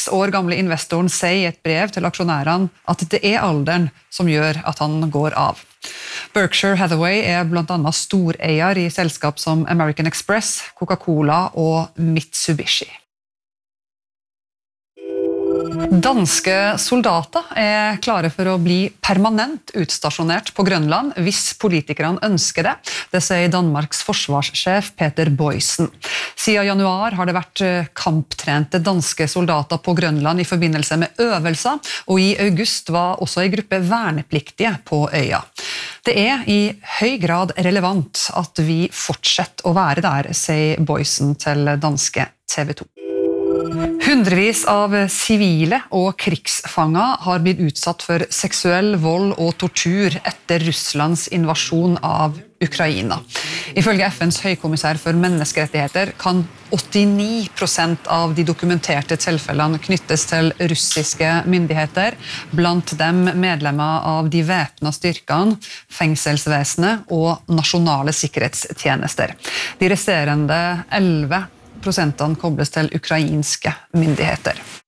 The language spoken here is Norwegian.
år gamle investoren sier i et brev til aksjonærene at det alderen som gjør at han går av. Berkshire Hathaway blant annet storeier i selskap som American Express, Coca-Cola og Mitsubishi. Danske soldater klare for å bli permanent utstasjonert på Grønland hvis politikerne ønsker det. Det sier Danmarks forsvarssjef Peter Boysen. Siden januar har det vært kamptrente danske soldater på Grønland i forbindelse med øvelser, og i august var også en gruppe vernepliktige på øya. Det i høy grad relevant at vi fortsetter å være der, sier Boysen til danske TV 2. Hundrevis av sivile og krigsfanger har blitt utsatt for seksuell vold og tortur etter Russlands invasjon av Ukraina. Ifølge FNs høykommissær for menneskerettigheter kan 89% av de dokumenterte tilfellene knyttes til russiske myndigheter, blant dem medlemmer av de væpnede styrkene, fengselsvesenet og nasjonale sikkerhetstjenester. De resterende 11% kobles til ukrainske myndigheter.